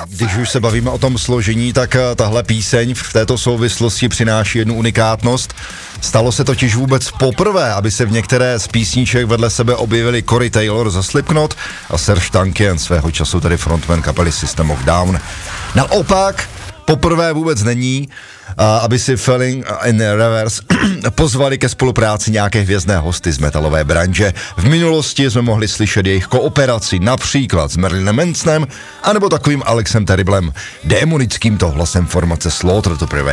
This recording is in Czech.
Když už se bavíme o tom složení, tak tahle píseň v této souvislosti přináší jednu unikátnost. Stalo se totiž vůbec poprvé, aby se v některé z písniček vedle sebe objevili Corey Taylor ze Slipknot a Serj Tankian, svého času tedy frontman kapely System of Down. Naopak, poprvé vůbec není, aby si Falling in Reverse pozvali ke spolupráci nějaké hvězdné hosty z metalové branže. V minulosti jsme mohli slyšet jejich kooperaci například s Marilyn Mansonem anebo takovým Alexem Terriblem, démonickým to hlasem formace Slaughter to Prevail.